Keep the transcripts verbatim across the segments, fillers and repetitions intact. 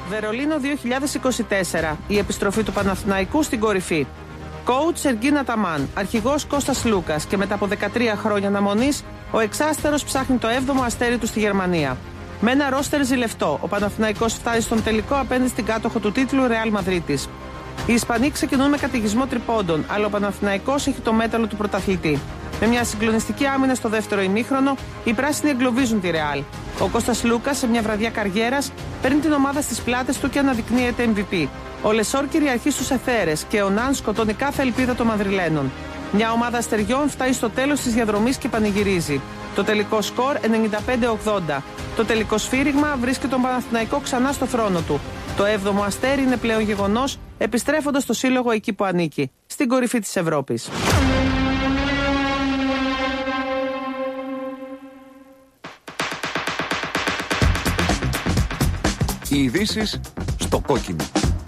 Βερολίνο δύο χιλιάδες είκοσι τέσσερα. Η επιστροφή του Παναθηναϊκού στην κορυφή. Coach Σεργίν Αταμάν, αρχηγός Κώστας Λούκας και μετά από δεκατρία χρόνια αναμονής, ο εξάστερος ψάχνει το έβδομο αστέρι του στη Γερμανία. Με ένα ρόστερ ζηλευτό, ο Παναθηναϊκός φτάσει στον τελικό απέναντι στην κάτοχο του τίτλου Ρεάλ Μαδρίτης. Οι Ισπανοί ξεκινούν με καταιγισμό τριπώντων, αλλά ο Παναθηναϊκός έχει το μέταλλο του πρωταθλητή. Με μια συγκλονιστική άμυνα στο δεύτερο ημίχρονο, οι πράσινοι εγκλωβίζουν τη Ρεάλ. Ο Κώστας Λούκας, σε μια βραδιά καριέρας, παίρνει την ομάδα στις πλάτες του και αναδεικνύεται εμ βι πι. Ο Λεσόρ κυριαρχεί στους εθέρες και ο Ναν σκοτώνει κάθε ελπίδα των Μαδριλένων. Μια ομάδα αστεριών φτάσει στο τέλος της διαδρομής και πανηγυρίζει. Το τελικό σκορ ενενήντα πέντε ογδόντα. Το τελικό σφύριγμα βρίσκει τον Παναθηναϊκό ξανά στο θρόνο του. Το έβδομο αστέρι είναι πλέον γεγονός, επιστρέφοντας στο σύλλογο εκεί που ανήκει, στην κορυφή της Ευρώπης. Οι ειδήσεις στο κόκκινο.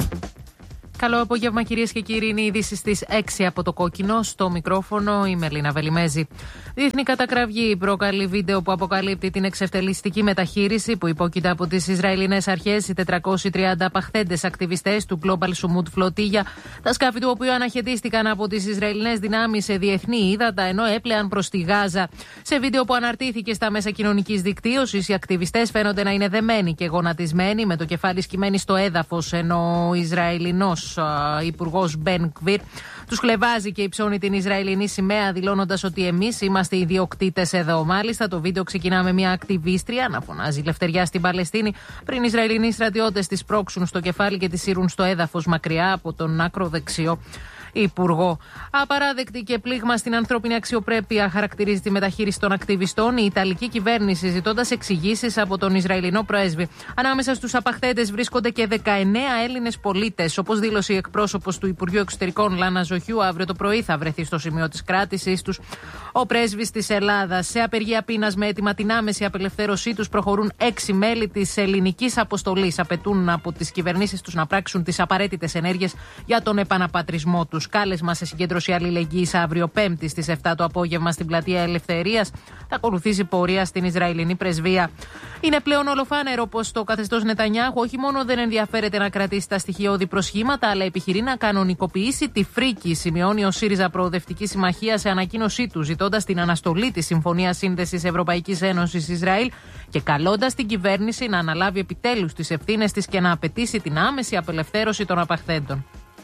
Καλό απόγευμα, κυρίες και κύριοι. Είναι οι ειδήσεις στις έξι από το κόκκινο. Στο μικρόφωνο η Μελίνα Βελιμέζη. Διεθνή κατακραυγή προκαλεί βίντεο που αποκαλύπτει την εξευτελιστική μεταχείριση που υπόκειται από τις Ισραηλινές αρχές οι τετρακόσιοι τριάντα απαχθέντες ακτιβιστές του Global Sumud Flotilla, τα σκάφη του οποίου αναχαιτίστηκαν από τις Ισραηλινές δυνάμεις σε διεθνή ύδατα ενώ έπλεαν προς τη Γάζα. Σε βίντεο που αναρτήθηκε στα μέσα κοινωνικής δικτύωσης, οι ακτιβιστές φαίνονται να είναι δεμένοι και γονατισμένοι με το κεφάλι σκυμμένοι στο έδαφος, ενώ ο Ισραηλινός Υπουργός Μπεν Γκβίρ τους χλεβάζει και υψώνει την Ισραηλινή σημαία, δηλώνοντας ότι εμείς είμαστε οι ιδιοκτήτες εδώ. Μάλιστα, το βίντεο ξεκινά με μια ακτιβίστρια να φωνάζει «Ελευθεριά στην Παλαιστίνη» πριν οι Ισραηλινοί στρατιώτες τη πρόξουν στο κεφάλι και τη σύρουν στο έδαφος μακριά από τον άκρο-δεξιό Υπουργό. Απαράδεκτη και πλήγμα στην ανθρώπινη αξιοπρέπεια χαρακτηρίζει τη μεταχείριση των ακτιβιστών η Ιταλική κυβέρνηση, ζητώντας εξηγήσεις από τον Ισραηλινό πρέσβη. Ανάμεσα στους απαχθέντες βρίσκονται και δεκαεννέα Έλληνες πολίτες. Όπως δήλωσε η εκπρόσωπος του Υπουργείου Εξωτερικών Λάνα Ζοχιού, αύριο το πρωί θα βρεθεί στο σημείο της κράτησής τους ο πρέσβης της Ελλάδας. Σε απεργία πείνας με έτοιμα την άμεση απελευθέρωσή τους προχωρούν έξι μέλη της ελληνικής αποστολής. Απαιτούν από τις κυβερνήσεις τους να πράξουν τις απαραίτητες ενέργειες για τον επαναπατρισμό τους. Κάλεσμα σε συγκέντρωση αλληλεγγύης αύριο Πέμπτη στις επτά το απόγευμα στην Πλατεία Ελευθερίας. Θα ακολουθήσει πορεία στην Ισραηλινή πρεσβεία. Είναι πλέον ολοφάνερο πως το καθεστώς Νετανιάχου όχι μόνο δεν ενδιαφέρεται να κρατήσει τα στοιχειώδη προσχήματα, αλλά επιχειρεί να κανονικοποιήσει τη φρίκη, σημειώνει ο ΣΥΡΙΖΑ Προοδευτική Συμμαχία σε ανακοίνωσή του, ζητώντας την αναστολή της Συμφωνίας Σύνδεσης Ευρωπαϊκής Ένωσης Ισραήλ και καλώντας την κυβέρνηση να αναλάβει επιτέλους τις ευθύνες της και να απαιτήσει την άμεση απελευθέρωση των απαχθέντων.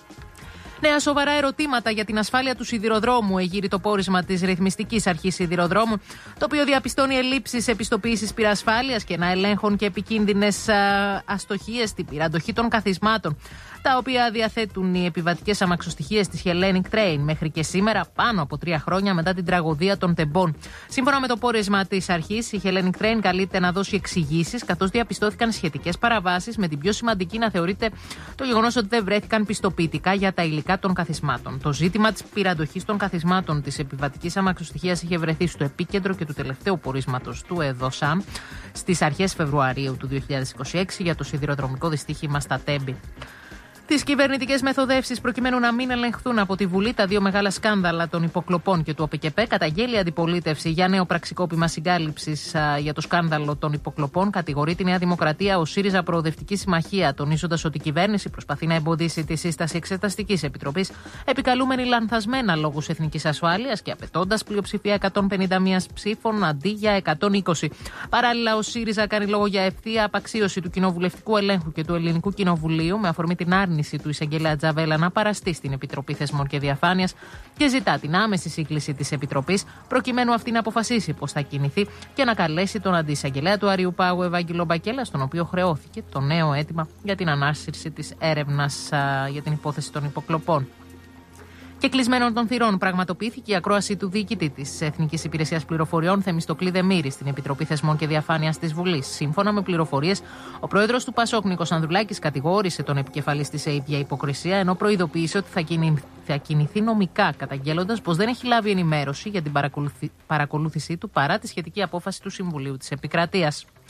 Νέα σοβαρά ερωτήματα για την ασφάλεια του σιδηροδρόμου εγείρει το πόρισμα της Ρυθμιστικής Αρχής Σιδηροδρόμου, το οποίο διαπιστώνει ελλείψεις επιστοποίησης πυρασφάλειας και να ελέγχουν και επικίνδυνες αστοχίες στην πυραντοχή των καθισμάτων, τα οποία διαθέτουν οι επιβατικές αμαξοστοιχίες της Hellenic Train μέχρι και σήμερα, πάνω από τρία χρόνια μετά την τραγωδία των Τεμπών. Σύμφωνα με το πόρισμα της αρχής, η Hellenic Train καλείται να δώσει εξηγήσεις, καθώς διαπιστώθηκαν σχετικές παραβάσεις, με την πιο σημαντική να θεωρείται το γεγονός ότι δεν βρέθηκαν πιστοποιητικά για τα υλικά των καθισμάτων. Το ζήτημα της πυραντοχής των καθισμάτων της επιβατικής αμαξοστοιχίας είχε βρεθεί στο επίκεντρο και του τελευταίου πορίσματος του ΕΔΟΣΑΜ στις αρχές Φεβρουαρίου του δύο χιλιάδες είκοσι έξι για το σιδηροδρομικό δυστύχημα στα Τέμπη. Τις κυβερνητικές μεθοδεύσεις προκειμένου να μην ελεγχθούν από τη Βουλή τα δύο μεγάλα σκάνδαλα των υποκλοπών και του ΟΠΕΚΕΠΕ, καταγγέλει αντιπολίτευση για νέο πραξικόπημα συγκάλυψης για το σκάνδαλο των υποκλοπών. Κατηγορεί τη Νέα Δημοκρατία ο ΣΥΡΙΖΑ Προοδευτική Συμμαχία, τονίζοντας ότι η κυβέρνηση προσπαθεί να εμποδίσει τη σύσταση Εξεταστικής Επιτροπής, επικαλούμενη λανθασμένα λόγους εθνικής ασφάλειας και απαιτώντας πλειοψηφία εκατόν πενήντα ένα ψήφων αντί για εκατόν είκοσι. Παράλληλα, ο ΣΥΡΙΖΑ κάνει λόγο για ευθεία απαξίωση του κοινοβουλευτικού ελέγχου και του Ελληνικού Κοινοβουλίου με αφορμή την άρνηση του εισαγγελέα Τζαβέλα να παραστεί στην Επιτροπή Θεσμών και Διαφάνειας και ζητά την άμεση σύγκληση της Επιτροπής προκειμένου αυτή να αποφασίσει πώς θα κινηθεί και να καλέσει τον αντιεισαγγελέα του Αριού Πάγου Ευάγγελο Μπακέλα, στον οποίο χρεώθηκε το νέο αίτημα για την ανάσυρση της έρευνας α, για την υπόθεση των υποκλοπών. Και κλεισμένων των θυρών πραγματοποιήθηκε η ακρόαση του διοικητή της Εθνικής Υπηρεσίας Πληροφοριών Θεμιστοκλή Δεμήρη στην Επιτροπή Θεσμών και Διαφάνειας της Βουλής. Σύμφωνα με πληροφορίες, ο πρόεδρος του ΠΑΣΟΚ Νίκος Ανδρουλάκης κατηγόρησε τον επικεφαλής της ΕΕΠ για υποκρισία, ενώ προειδοποίησε ότι θα, κινη... θα κινηθεί νομικά, καταγγέλλοντας πως δεν έχει λάβει ενημέρωση για την παρακολουθ... παρακολούθησή του παρά τη σχετική απόφαση του Συμβουλίου της Επικρατείας.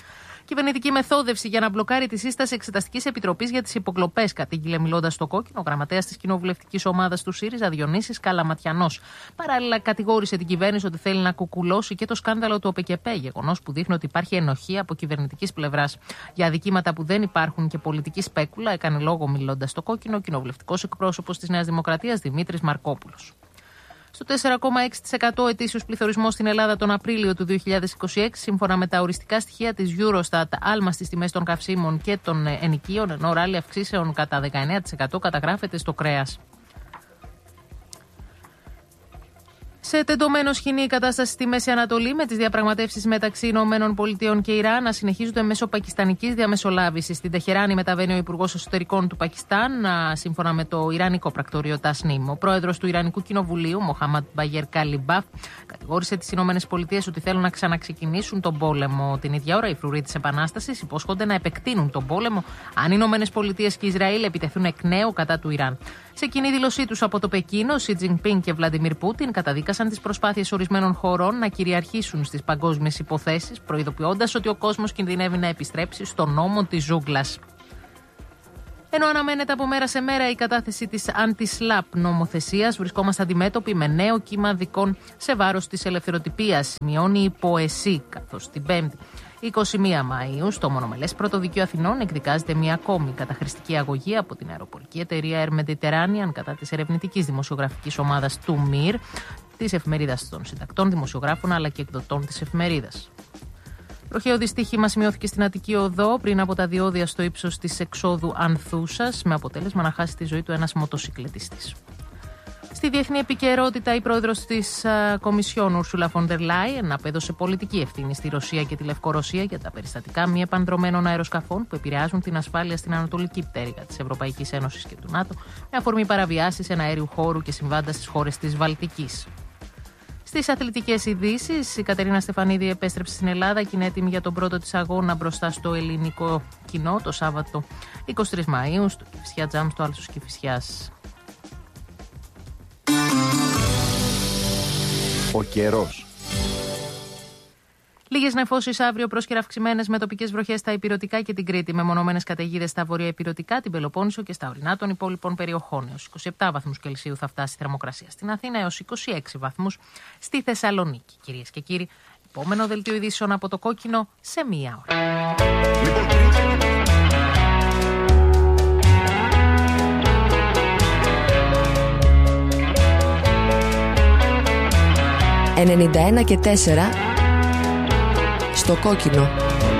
Κυβερνητική μεθόδευση για να μπλοκάρει τη σύσταση Εξεταστικής Επιτροπής για τις υποκλοπές, κατήγγειλε μιλώντας στο Κόκκινο ο γραμματέας της κοινοβουλευτικής ομάδας του ΣΥΡΙΖΑ, Διονύσης Καλαματιανός. Παράλληλα, κατηγόρησε την κυβέρνηση ότι θέλει να κουκουλώσει και το σκάνδαλο του ΟΠΕΚΕΠΕ, γεγονός που δείχνει ότι υπάρχει ενοχή από κυβερνητικής πλευράς. Για αδικήματα που δεν υπάρχουν και πολιτική σπέκουλα, έκανε λόγο μιλώντας στο Κόκκινο ο κοινοβουλευτικός εκπρόσωπος της Νέας Δημοκρατίας, Δημήτρης Μαρκόπουλος. Στο τέσσερα κόμμα έξι τοις εκατό ετήσιος πληθωρισμός στην Ελλάδα τον Απρίλιο του δύο χιλιάδες είκοσι έξι, σύμφωνα με τα οριστικά στοιχεία της Eurostat, άλμα στις τιμές των καυσίμων και των ενοικίων, ενώ ράλι αυξήσεων κατά δεκαεννέα τοις εκατό καταγράφεται στο κρέας. Σε τεντωμένο σκηνή η κατάσταση στη Μέση Ανατολή, με τις διαπραγματεύσεις μεταξύ Ηνωμένων Πολιτειών και Ιράν να συνεχίζονται μέσω πακιστανικής διαμεσολάβησης. Στην Τεχεράνη μεταβαίνει ο Υπουργός Εσωτερικών του Πακιστάν, σύμφωνα με το Ιρανικό πρακτορείο Τασνίμ. Ο πρόεδρος του Ιρανικού Κοινοβουλίου, Μοχάμαντ Μπαγέρ Καλιμπάφ, κατηγόρησε τις Ηνωμένες Πολιτείες ότι θέλουν να ξαναξεκινήσουν τον πόλεμο. Την ίδια ώρα, οι φρουροί της Επανάστασης υπόσχονται να επεκτείνουν τον πόλεμο αν οι Ηνωμένες Πολιτείες και Ισραήλ επιτεθούν εκ νέου κατά του Ιράν. Σε κοινή δήλωσή τους από το Πεκίνο, Σι Τζινπίνγκ και Βλαντιμίρ Πούτιν καταδίκασαν τις προσπάθειες ορισμένων χωρών να κυριαρχήσουν στις παγκόσμιες υποθέσεις, προειδοποιώντας ότι ο κόσμος κινδυνεύει να επιστρέψει στον νόμο της ζούγκλας. Ενώ αναμένεται από μέρα σε μέρα η κατάθεση της αντι-σλαπ νομοθεσίας, βρισκόμαστε αντιμέτωποι με νέο κύμα δικών σε βάρος της ελευθεροτυπίας, σημειώνει η ΠΟΕΣΥ, καθώς την Πέμπτη, εικοστή πρώτη Μαΐου, στο μονομελές Πρωτοδικείο Αθηνών εκδικάζεται μια ακόμη καταχρηστική αγωγή από την αεροπορική εταιρεία Air Mediterranean κατά της ερευνητικής δημοσιογραφικής ομάδας του ΜΙΡ, της εφημερίδας των συντακτών, δημοσιογράφων αλλά και εκδοτών της εφημερίδας. Τροχαίο δυστύχημα σημειώθηκε στην Αττική Οδό πριν από τα διόδια στο ύψος της εξόδου Ανθούσας, με αποτέλεσμα να χάσει τη ζωή του ένας μοτοσυκλετιστής. Στη διεθνή επικαιρότητα, η πρόεδρος της α, Κομισιόν, Ούρσουλα φον ντερ Λάιεν, απέδωσε πολιτική ευθύνη στη Ρωσία και τη Λευκορωσία για τα περιστατικά μη επανδρομένων αεροσκαφών που επηρεάζουν την ασφάλεια στην ανατολική πτέρυγα της Ευρωπαϊκής Ένωσης και του ΝΑΤΟ, με αφορμή παραβιάσεις εναέριου χώρου και συμβάντα στις χώρες της Βαλτικής. Στις αθλητικές ειδήσεις, η Κατερίνα Στεφανίδη επέστρεψε στην Ελλάδα και είναι έτοιμη για τον πρώτο της αγώνα μπροστά στο ελληνικό κοινό το Σάββατο εικοστή τρίτη Μαΐου στο Κηφισιά Τζαμ στο Άλσος Κηφισιάς. Ο καιρός. Λίγες νεφώσεις αύριο, πρόσκαιρα αυξημένες με τοπικές βροχές στα Ηπειρωτικά και την Κρήτη, με μονομένες καταιγίδες στα βορειοηπειρωτικά, την Πελοπόννησο και στα ορεινά των υπόλοιπων περιοχών. Έως είκοσι επτά βαθμούς Κελσίου θα φτάσει η θερμοκρασία στην Αθήνα, έως είκοσι έξι βαθμούς στη Θεσσαλονίκη. Κυρίες και κύριοι, επόμενο δελτίο ειδήσεων από το Κόκκινο σε μία ώρα. ενενήντα ένα και τέσσερα στο Κόκκινο.